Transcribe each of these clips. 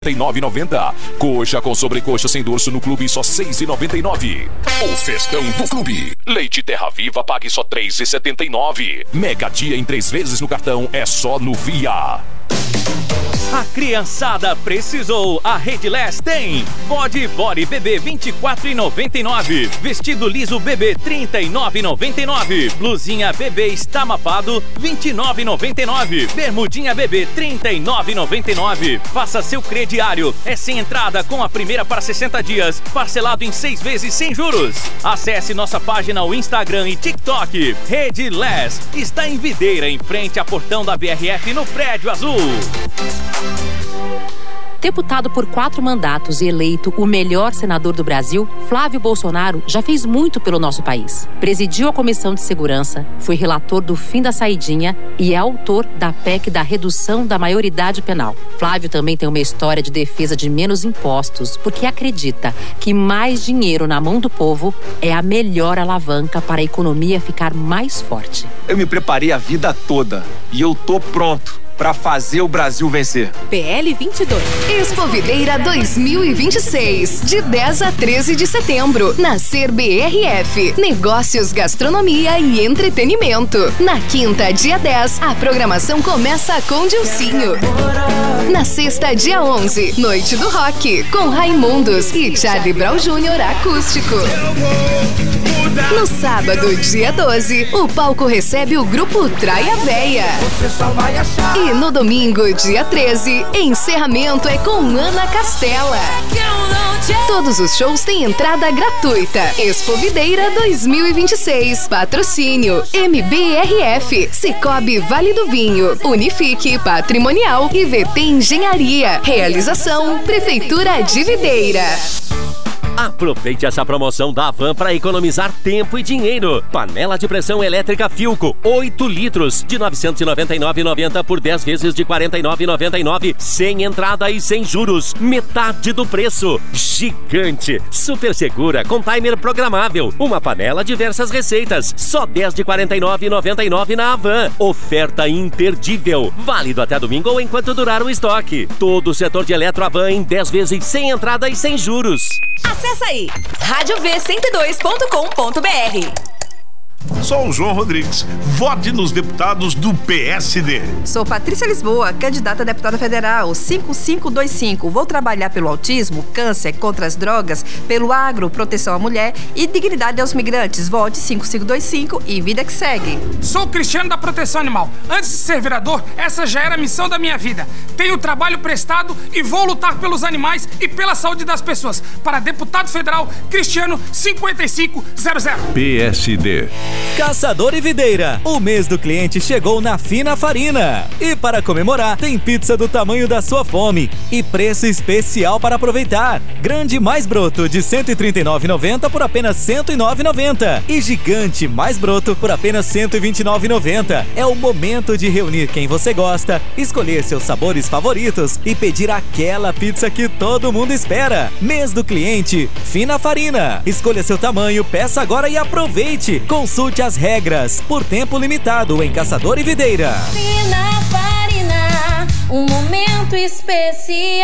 R$9,90. Coxa com sobrecoxa sem dorso no clube só R$6,99. O festão do clube. Leite Terra Viva pague só R$3,79. Mega dia em 3 vezes no cartão é só no Via. A criançada precisou, a Redless tem. Body bebê R$24,99. Vestido liso bebê R$39,99. Blusinha bebê estamapado R$29,99. Bermudinha bebê R$39,99. Faça seu crediário, é sem entrada com a primeira para 60 dias, parcelado em 6 vezes sem juros. Acesse nossa página no Instagram e TikTok. Redless está em Videira, em frente a portão da BRF no Prédio Azul. Deputado por 4 mandatos e eleito o melhor senador do Brasil, Flávio Bolsonaro já fez muito pelo nosso país. Presidiu a Comissão de Segurança, foi relator do fim da saidinha e é autor da PEC da redução da maioridade penal. Flávio também tem uma história de defesa de menos impostos, porque acredita que mais dinheiro na mão do povo é a melhor alavanca para a economia ficar mais forte. Eu me preparei a vida toda e eu tô pronto para fazer o Brasil vencer. PL 22. Expo Videira 2026, de 10 a 13 de setembro, na BRF. Negócios, gastronomia e entretenimento. Na quinta, dia 10, a programação começa com Dilcinho. Na sexta, dia 11, Noite do Rock, com Raimundos e Charlie Brown Jr. acústico. No sábado, dia 12, o palco recebe o grupo Traia Véia. E no domingo, dia 13, encerramento é com Ana Castela. Todos os shows têm entrada gratuita. Expo Videira 2026. Patrocínio MBRF, Cicobi Vale do Vinho, Unifique Patrimonial e VT Engenharia. Realização Prefeitura de Videira. Aproveite essa promoção da Havan para economizar tempo e dinheiro. Panela de pressão elétrica Philco, 8 litros, de R$ 999,90 por 10 vezes de R$ 49,99, sem entrada e sem juros. Metade do preço. Gigante, super segura, com timer programável. Uma panela, diversas receitas. Só 10 de R$ 49,99 na Havan. Oferta imperdível. Válido até domingo ou enquanto durar o estoque. Todo o setor de Eletro Havan em 10 vezes sem entrada e sem juros. Acesse aí, radiov102.com.br. Sou o João Rodrigues. Vote nos deputados do PSD. Sou Patrícia Lisboa, candidata a deputada federal, 5525. Vou trabalhar pelo autismo, câncer, contra as drogas, pelo agro, proteção à mulher e dignidade aos migrantes. Vote 5525 e vida que segue. Sou Cristiano da Proteção Animal. Antes de ser vereador, essa já era a missão da minha vida. Tenho trabalho prestado e vou lutar pelos animais e pela saúde das pessoas. Para deputado federal, Cristiano 5500. PSD. Caçador e Videira, o mês do cliente chegou na Fina Farina. E para comemorar, tem pizza do tamanho da sua fome e preço especial para aproveitar. Grande mais broto de R$ 139,90 por apenas R$ 109,90. E gigante mais broto por apenas R$ 129,90. É o momento de reunir quem você gosta, escolher seus sabores favoritos e pedir aquela pizza que todo mundo espera. Mês do cliente, Fina Farina. Escolha seu tamanho, peça agora e aproveite. Consulte as regras, por tempo limitado em Caçador e Videira. Fina Farina, um momento especial.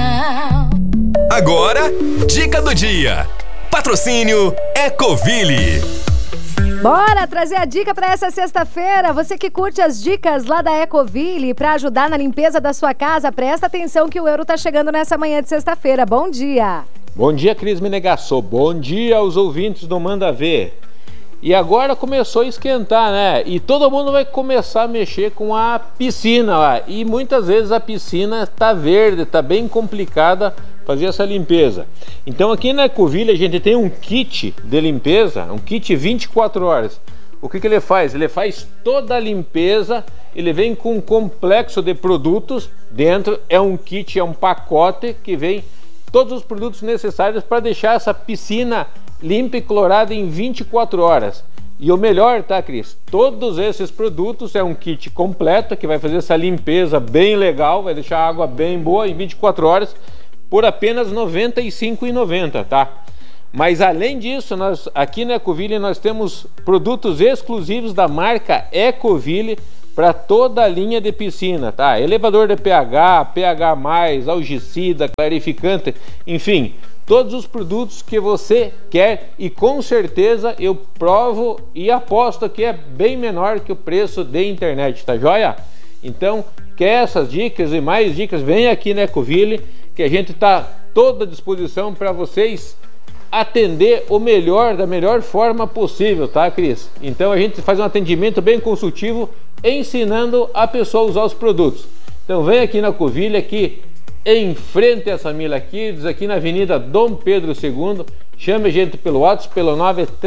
Agora, dica do dia. Patrocínio Ecoville. Bora trazer a dica para essa sexta-feira. Você que curte as dicas lá da Ecoville para ajudar na limpeza da sua casa, presta atenção que o euro tá chegando nessa manhã de sexta-feira. Bom dia. Bom dia, Cris Menegasso. Bom dia aos ouvintes do Manda Ver. E agora começou a esquentar, né? E todo mundo vai começar a mexer com a piscina lá. E muitas vezes a piscina tá verde, tá bem complicada fazer essa limpeza. Então aqui na Ecoville a gente tem um kit de limpeza, um kit 24 horas. O que ele faz? Ele faz toda a limpeza, ele vem com um complexo de produtos dentro, é um kit, é um pacote que vem todos os produtos necessários para deixar essa piscina limpa e clorada em 24 horas. E o melhor, tá, Cris? Todos esses produtos é um kit completo que vai fazer essa limpeza bem legal, vai deixar a água bem boa em 24 horas por apenas R$ 95,90, tá? Mas além disso, nós aqui na Ecoville nós temos produtos exclusivos da marca Ecoville para toda a linha de piscina, tá? Elevador de pH, pH+, algicida, clarificante, enfim, todos os produtos que você quer e com certeza eu provo e aposto que é bem menor que o preço de internet, tá joia? Então, quer essas dicas e mais dicas, vem aqui na Ecoville que a gente tá toda à disposição para vocês atender o melhor, da melhor forma possível, tá, Cris? Então a gente faz um atendimento bem consultivo, ensinando a pessoa a usar os produtos. Então vem aqui na Ecoville, aqui em frente a Samila Kids, aqui na Avenida Dom Pedro II. Chame a gente pelo WhatsApp, pelo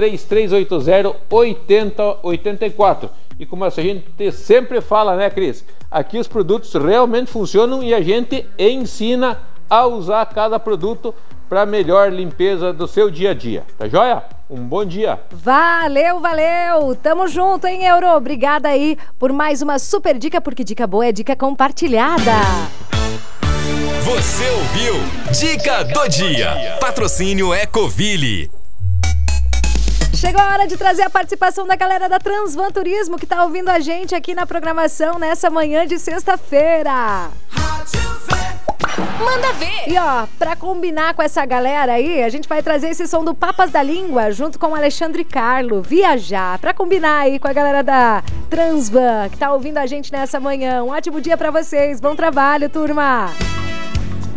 93380-8084. E como a gente sempre fala, né, Cris? Aqui os produtos realmente funcionam e a gente ensina a usar cada produto para melhor limpeza do seu dia a dia. Tá joia? Um bom dia. Valeu, valeu. Tamo junto, hein, Euro? Obrigada aí por mais uma super dica, porque dica boa é dica compartilhada. Você ouviu Dica do Dia. Patrocínio Ecoville. Chegou a hora de trazer a participação da galera da Transvan Turismo que tá ouvindo a gente aqui na programação nessa manhã de sexta-feira. Manda ver! E ó, pra combinar com essa galera aí, a gente vai trazer esse som do Papas da Língua junto com o Alexandre Carlo, Viajar, pra combinar aí com a galera da Transvan que tá ouvindo a gente nessa manhã. Um ótimo dia pra vocês, bom trabalho, turma!